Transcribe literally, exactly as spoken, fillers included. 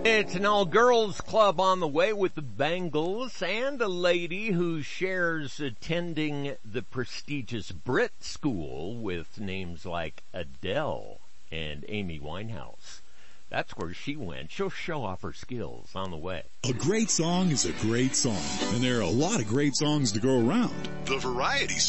It's an all-girls club on the way with the Bangles and a lady who shares attending the prestigious Brit school with names like Adele and Amy Winehouse. That's where she went. She'll show off her skills on the way. A great song is a great song, and there are a lot of great songs to go around. The Variety